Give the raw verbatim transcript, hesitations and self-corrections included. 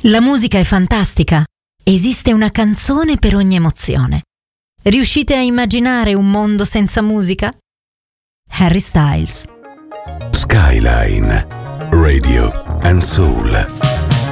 La musica è fantastica. Esiste una canzone per ogni emozione. Riuscite a immaginare un mondo senza musica? Harry Styles. Skyline Radio and Soul.